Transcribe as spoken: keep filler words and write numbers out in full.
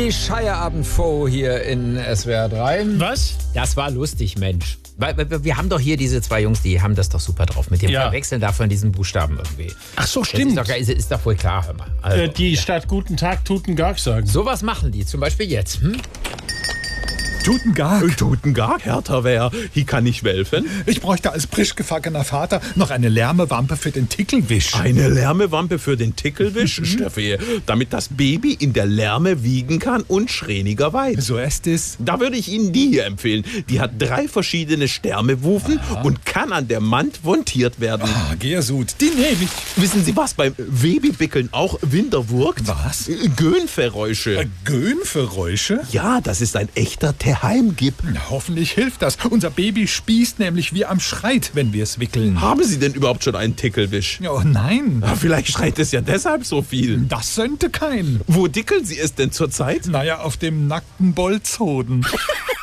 Die Scheierabend-Faux hier in S W R drei. Was? Das war lustig, Mensch. Weil, weil, wir haben doch hier diese zwei Jungs, die haben das doch super drauf mit dem Ja. Verwechseln da von diesen Buchstaben irgendwie. Ach so, Das stimmt. ist doch, ist, ist doch wohl klar, hör mal. Also, Äh, die statt Guten Tag Tuten Gag sagen. sowas machen die, zum Beispiel jetzt. Hm? Guten Tag. Guten Tag, Herr Taver. Hier kann ich helfen. Ich bräuchte als frisch gefackener Vater noch eine Lärmewampe für den Tickelwisch. Eine Lärmewampe für den Tickelwisch, Steffi, damit das Baby in der Lärme wiegen kann und schränigerweise. So ist es. Da würde ich Ihnen die hier empfehlen. Die hat drei verschiedene Stärmewufen und kann an der Wand montiert werden. Ah, Gersud, die nehme ich. Wissen Sie, was beim Babybickeln auch Winter wirkt? Was? Äh, Göhngeräusche. Äh, Göhngeräusche? Ja, das ist ein echter Heimgib. Na, hoffentlich hilft das. Unser Baby spießt nämlich wie am Schreit, wenn wir es wickeln. Haben Sie denn überhaupt schon einen Tickelwisch? Oh nein, Ah, Vielleicht schreit es ja deshalb so viel. das könnte kein. Wo dickeln Sie es denn zurzeit? Naja, auf dem nackten Bolzhoden.